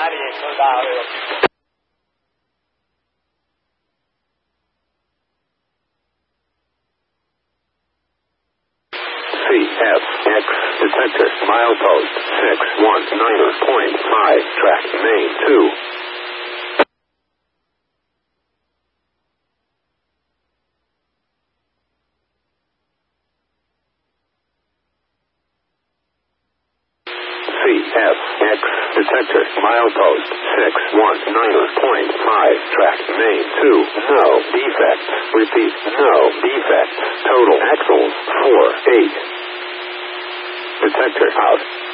哪里收到了？ CFX detector milepost 619.5 track main 2. CFX detector milepost 619.5 track main 2. No defects. Repeat, no defects. Total axles 4, 8. Detector out.